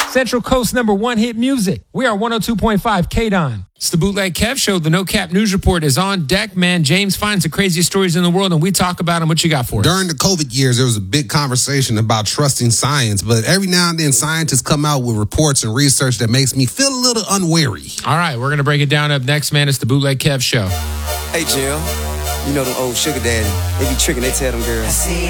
Central Coast #1 hit music. We are 102.5 KDON. It's the Bootleg Kev Show. The No Cap News Report is on deck, man. James finds the craziest stories in the world, and we talk about them. What you got for us? During the COVID years, there was a big conversation about trusting science, but every now and then, scientists come out with reports and research that makes me feel a little unwary. All right, we're going to break it down up next, man. It's the Bootleg Kev Show. Hey, Jim. You know them old sugar daddy. They be tricking, they tell them girls.